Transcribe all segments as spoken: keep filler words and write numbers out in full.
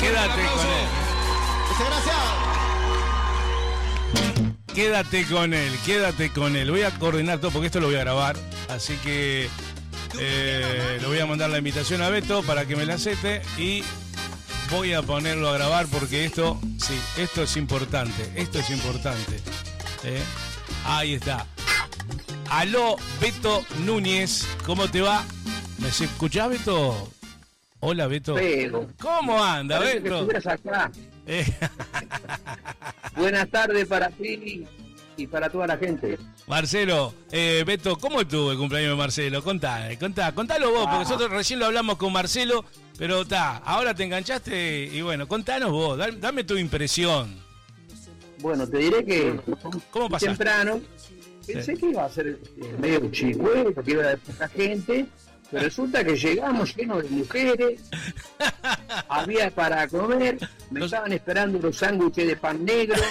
Quédate con él. Muchas gracias. Quédate con él, quédate con él. Voy a coordinar todo porque esto lo voy a grabar. Así que eh, le voy a mandar la invitación a Beto para que me la acepte y voy a ponerlo a grabar porque esto, sí, esto es importante. Esto es importante. ¿Eh? Ahí está. Aló, Beto Núñez, ¿cómo te va? ¿Me escuchás, Beto? Hola, Beto. Pero, ¿Cómo anda, parece Beto? que estuvieras acá. Eh. Buenas tardes para ti y para toda la gente. Marcelo, eh, Beto, ¿cómo estuvo el cumpleaños de Marcelo? Contá, contá, contalo vos, Ah. porque nosotros recién lo hablamos con Marcelo, pero está, ahora te enganchaste y bueno, contanos vos, dame, dame tu impresión. Bueno, te diré que ¿Cómo pasaste? temprano pensé que iba a ser eh, medio chicuelo, que iba a haber poca gente, pero resulta que llegamos llenos de mujeres, había para comer, me Los- estaban esperando los sándwiches de pan negro,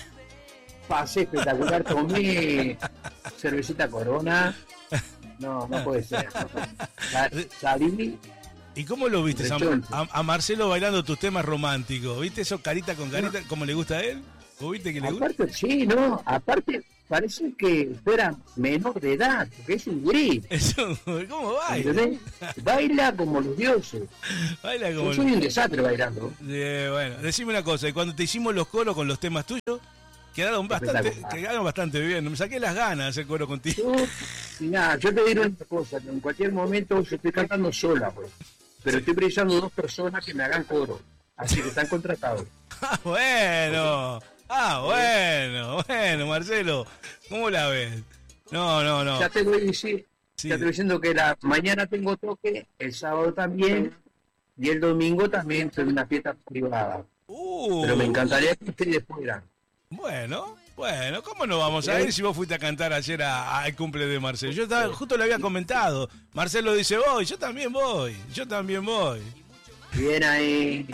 pasé espectacular, tomé cervecita Corona, no, no puede ser. Sa- Salí, ¿Y cómo lo viste a, Rechoncho. a- a Marcelo bailando tus temas románticos? ¿Viste eso carita con carita, como le gusta a él? ¿Vos viste que le gusta? aparte, sí, no, aparte parece que fuera menor de edad, porque es un gris. Eso, ¿cómo baila? ¿Entendés? Baila como los dioses. Baila como... Yo soy un desastre bailando. Eh, bueno, decime una cosa, y cuando te hicimos los coros con los temas tuyos, quedaron bastante, Espectacular. quedaron bastante bien. Me saqué las ganas de hacer coro contigo. Yo, mirá, yo te diré una cosa, que en cualquier momento yo estoy cantando sola, pues. Pero estoy precisando dos personas que me hagan coro. Así que están contratados. Ah, bueno. Ah, bueno, bueno, Marcelo. ¿Cómo la ves? No, no, no. Ya te voy a decir, Sí. ya te voy diciendo que la mañana tengo toque, el sábado también, y el domingo también tengo una fiesta privada. Uh, Pero me encantaría que ustedes fueran. Bueno, bueno, ¿cómo no vamos a ir si vos fuiste a cantar ayer a- al cumple de Marcelo? Yo estaba, justo le había comentado. Marcelo dice, voy, yo también voy, yo también voy. Bien ahí.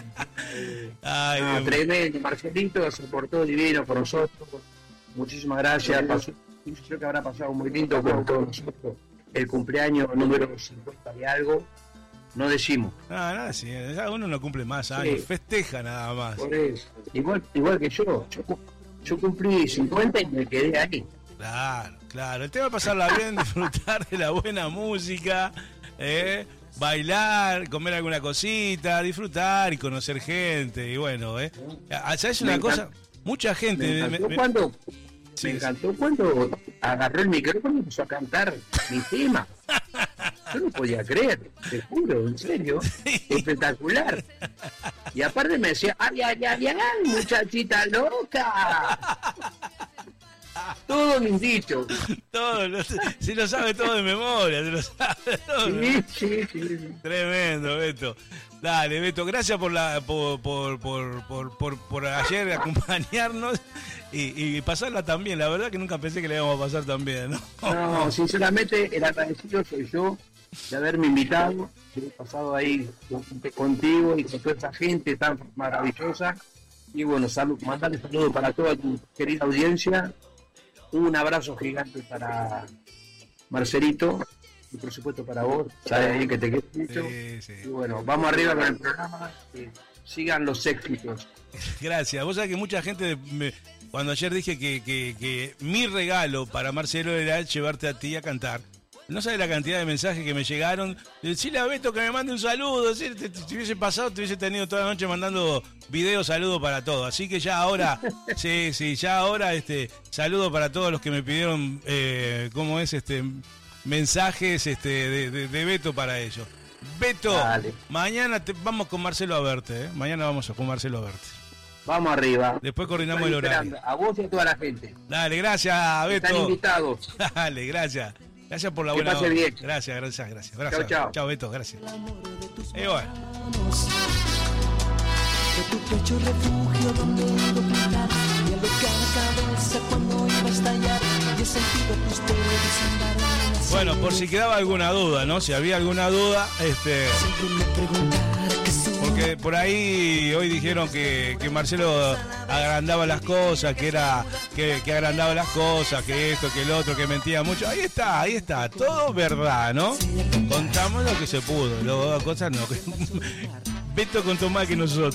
Ay, Ah, Dios mío. tremendo, Marcelito se portó divino con nosotros. Muchísimas gracias. Pasó, yo creo que habrá pasado muy lindo con todos nosotros. El cumpleaños número cincuenta y algo, no decimos. No, nada, sí, ya uno no cumple más años, Sí. festeja nada más. Por eso. Igual, igual que yo. yo. cu- Yo cumplí cincuenta y me quedé ahí. Claro, claro. El tema es pasarla bien, disfrutar de la buena música, ¿eh? Bailar, comer alguna cosita, disfrutar y conocer gente. Y bueno, ¿eh? ¿Sabes una Me cosa? encanta- Mucha gente... Me me- encantó me- cuando, Sí, me sí. encantó cuando agarró el micrófono y empezó a cantar mi tema. Yo no podía creer, te juro, en serio, espectacular. Y aparte me decía, ay, ay, ay, ay, muchachita loca. Todo mis dichos. todo, lo- se lo sabe todo de memoria, se lo sabe todo. Sí, sí, sí. Tremendo, Beto. Dale, Beto, gracias por la por por por por, por, por ayer acompañarnos y, y pasarla tan bien. La verdad que nunca pensé que le íbamos a pasar tan bien, ¿no? No, sinceramente, el agradecido soy yo de haberme invitado, de haber pasado ahí contigo y con toda esa gente tan maravillosa. Y bueno, salud, mandarle saludos para toda tu querida audiencia. Un abrazo gigante para Marcelito y por supuesto para vos. Sabes bien que te quiero mucho. Sí, sí. Y bueno, vamos arriba con el programa. Que sigan los éxitos. Gracias. Vos sabés que mucha gente, me- cuando ayer dije que, que, que mi regalo para Marcelo era llevarte a ti a cantar, no sabés la cantidad de mensajes que me llegaron. Decirle a Beto que me mande un saludo. Si te, te hubiese pasado, te hubiese tenido toda la noche mandando videos, saludos para todos. Así que ya ahora, sí, sí, ya ahora, este, saludo para todos los que me pidieron, eh, ¿cómo es? este mensajes este, de, de, de Beto para ellos. Beto, Dale. mañana te- vamos con Marcelo a verte, ¿eh? Mañana vamos con Marcelo a verte. Vamos arriba. Después coordinamos Estoy el horario. esperando a vos y a toda la gente. Dale, gracias, Están Beto. invitados. Dale, gracias. Gracias por la Que buena pase onda. bien. Gracias, gracias, gracias. Gracias. Chao, chao. Chao, Beto, gracias. Y bueno, De tu pecho refugio donde iba a pintar y alocar la cabeza cuando iba a estallar y he sentido tus dedos andar en la bueno, por si quedaba alguna duda, ¿no? Si había alguna duda, este, siempre me preguntara que soy porque por ahí hoy dijeron que, que Marcelo agrandaba las cosas, que era que, que agrandaba las cosas, que esto, que el otro, que mentía mucho. Ahí está, ahí está, todo verdad, ¿no? Contamos lo que se pudo, luego cosas no. Beto contó más que nosotros.